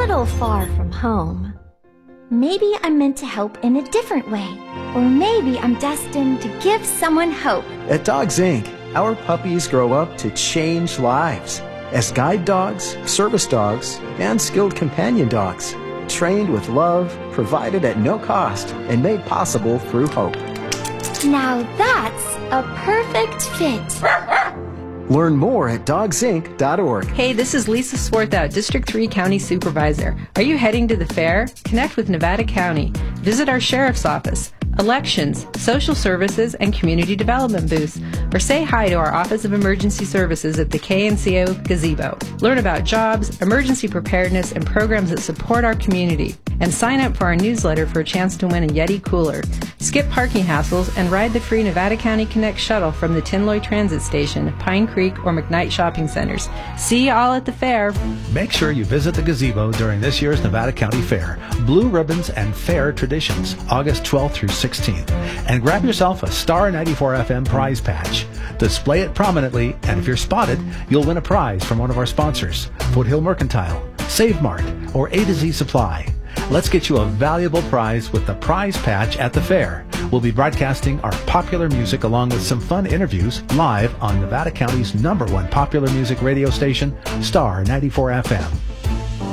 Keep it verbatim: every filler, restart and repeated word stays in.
little far from home. Maybe I'm meant to help in a different way. Or maybe I'm destined to give someone hope. At Dogs Incorporated, our puppies grow up to change lives as guide dogs, service dogs, and skilled companion dogs, trained with love, provided at no cost, and made possible through hope. Now that's a perfect fit. Learn more at dogs inc dot org. Hey, this is Lisa Swarthout, District three County Supervisor. Are you heading to the fair? Connect with Nevada County. Visit our Sheriff's Office, elections, social services, and community development booths. Or say hi to our Office of Emergency Services at the K N C O Gazebo. Learn about jobs, emergency preparedness, and programs that support our community. And sign up for our newsletter for a chance to win a Yeti cooler. Skip parking hassles and ride the free Nevada County Connect shuttle from the Tinloy Transit Station, Pine Creek, or McKnight Shopping Centers. See you all at the fair. Make sure you visit the gazebo during this year's Nevada County Fair. Blue Ribbons and Fair Traditions, August twelfth through sixteenth. And grab yourself a Star ninety-four F M prize patch. Display it prominently, and if you're spotted, you'll win a prize from one of our sponsors, Foothill Mercantile, Save Mart, or A to Z Supply. Let's get you a valuable prize with the prize patch at the fair. We'll be broadcasting our popular music along with some fun interviews live on Nevada County's number one popular music radio station, Star ninety-four F M.